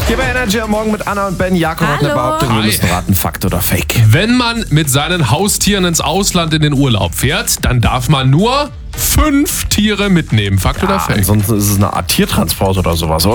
Hier bei Energy am Morgen mit Anna und Ben. Jakob hat eine Hallo. Behauptung. Wir Hi. müssen raten, Fakt oder Fake. Wenn man mit seinen Haustieren ins Ausland in den Urlaub fährt, dann darf man nur 5 Tiere mitnehmen. Fakt oder Fake? Ansonsten ist es eine Art Tiertransport oder sowas, oder?